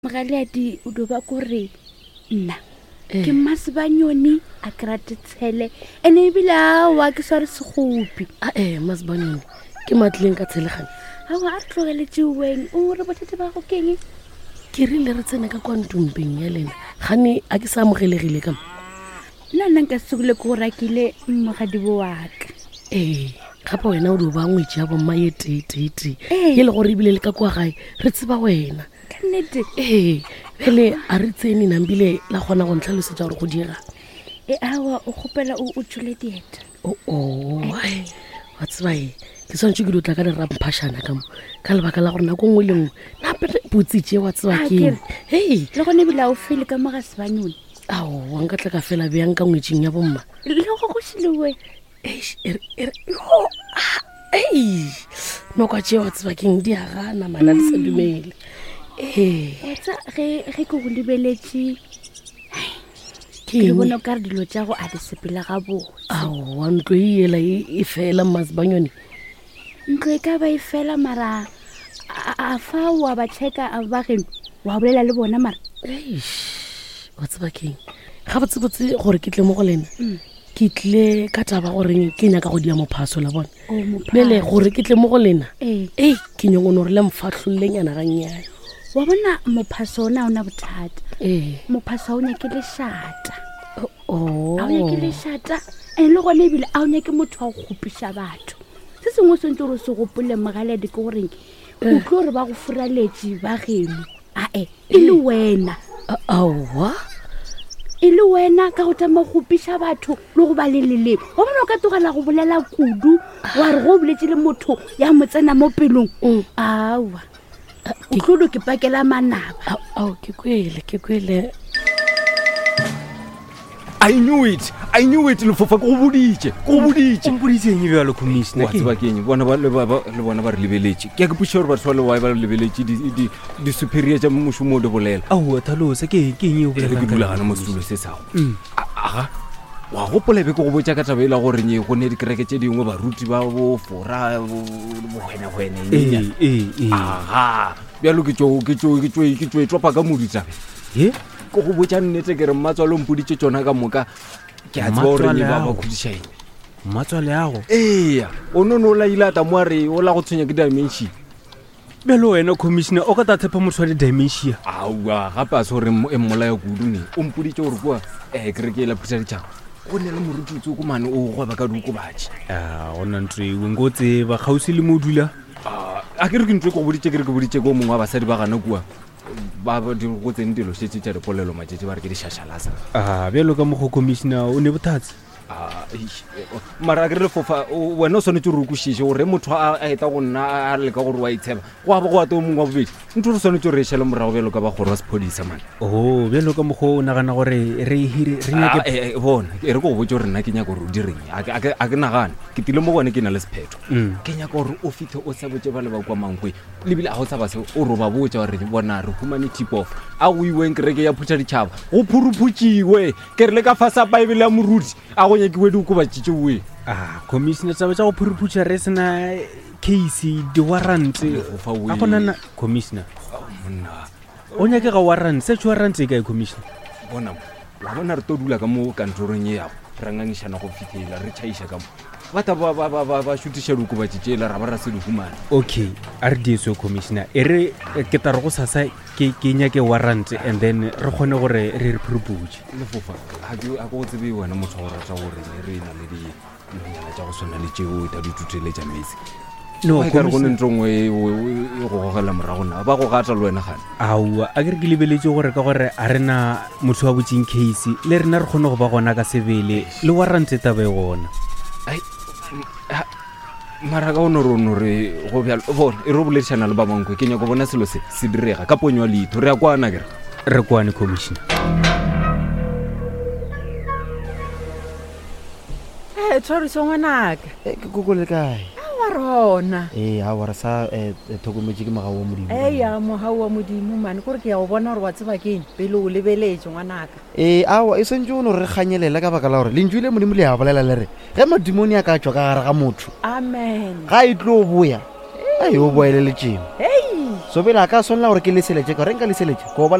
Mogaledi o doba kore nna ke Masibanyoni a krate tshele ene ebile wa ke sware segopi Masibanyoni ke matleng ka tshelegane a wa a tlogeletse weng o re bothete ba go keng ke rile re tsena ka kwantumpeng ya lena gane a ke sa amogelegile ka nna nka segule go rakile mmogadibo wa ka gape wena o do ba ngwetse ya bomma ye tete ye le gore ebile le ka kwa gae re tseba wena nnete bele a re tsene nambile la gona go ntlhalosetsa gore go dira awa o gopela o tshole dieta wa tseba ke swantse ke dutla ka le ramphashana ka mo ka lebaka la gore nako nngwe le nngwe nape putsitse wa tseba ke le gone ebile o fele ka moga Sebanyoni wa nka tla ka fela bjang ka ngwetseng ya bomma le go go shelewe no kwa tšeo wa tseba keng di agana mana le sa dumele wetsa ge ke go lebeletše ke bona ka re dilo tša go a di sepela ga botse wa ntlo ela e fela Masibanyoni ntlo e ka ba e fela mara a fa wa ba checka a ba geno wa bolela le bona mara wa tseba keng ga botsebotse gore ke tle mo go lena ke tle ka taba gore ke nyaka go dia mophaso la bona bele gore ke tle mo go lena ke nyongono re le mfatlholleng yana ga nnyane wa bona mophaso ona ona bothata mophaso o nyake le shata a o nyake le shata le gone ebile a o nyake motho wa go gopiša batho se sengwe sentse gore se gopole Mogaledi ke goreng o tlo gore ba go furaletše ba geno e le wena e le wena ka go tama gopiša batho le go ba leleleng wa bona o ka togela go bolela kudu wa re go boletše le motho ya mo tsena mo pelong awa o tlodo ke pakela manaba ke kwele I knew it lefofa go boditše eng bjalo commissioner wa tseba keng bona ba re lebeletše ke ke puša gore batho ba le wae ba lebeletše di superior tša mošomo o di bolela thalosa ke eng o ke dulagana mo setulo se sago aga wa gopola be ke go botša ka tabela gore nye go ne dikereke tše dingwe baruti ba bo fora bohwenehwene aga bjalo ke tšwe topa ka modi tabe ko go botša nnete ke re mmatswale mpoditše tsona ka moka ke a tseba gore nye ba khodišaeng mmatswale yago o nono o la ile ata mo a re o la go tshwenya ke dimension bjale wena commissioner o ka ta tshepa motho wa di-dimensia aowa gape a se gore mmolaya kudu ne o mpoditše gore kua kereke e la phutha ditšhaba go ne le morututse ko mane o gweba ka diokobatše gona ntho ewe nko tseba kgausi le mo dula a ke re ke ntlo ke go boditše ko mongwe wa basadi ba gana kua ba go tsene dilo šetse tša dipolelo matšetše ba re ke dišašalasa bjalo ka mokgo commissioner o ne bothatse mara ke re lefofa wena o swanetse gore o kwešiše gore motho a eta go nna a leka gore wa itsheba go aba go ate o mongwe wa bobedi ntho re swanetse gore re šele morago bjalo ka ba gore wa sephodisa mane bjalo ka mokgo o nagana gore re bona e re ko go botse gore nna ke nyaka gore o direng a ke nagane ke tile mo bone ke na le sephetho ke nyaka gore o fitlhe o sa botse ba le ba kwa mankwe lebile a go tsaba se o ro ba botse gore bona re humane tip off a go iweng kereke ya phutha ditšhaba go phuruphutsiwe ke re le ka fasa baebele ya moruti a go nyakiwe diokobatše tšeuwe commissioner taba tša go phuruphuša re sena case di-warrant a gonana commissioner o nyake ga warrant search warrant e kae commissioner bona wa bona re to dula ka mo kantorong e yago ra ngangišana go fitlhela re tšhaiša ka mo bata ba šutiša diokobatše tšela ra ba ra se di humane okay a re dieso commissioner e re ke tare go sasa ke nyake warrant and then re kgone gore re phuruputše lefofa a go tsebe wena motho wa go rata gore re na le dilonyana tša go swana le tšeo ta dituteletša metsi ka re gone ntho ngwe e go gogela morago na ba go gata le wena gane aowa a ke re ke lebeletše gore ka gore a rena motho wa botseng case le rena re kgone go ba gona ka sebele le warrant e taba e gona mara ka ono re go bjalo bona e re boledišana le ba bangwe ke nyako bona selo se direga ka ponyo leitho re ya kwana kere re kwane commissioner tshwariso ngwanaka ke kokole kae wa rona a wa re sa thokometse ke mogao wa modimo ya mogao wa modimo mane kore ke ya go bona gore wa tseba keng pele o lebeletse ngwanaka awa e sentse o no re kganyelela ka baka la gore lentšu ile modimo le ya bolela le re ge madimoni a ka tswa ka gare ga motho amen ga e tlo o boya o boele le tšemo so pele a ka tshwanela gore ke leseletse ka gore nka leseletse ko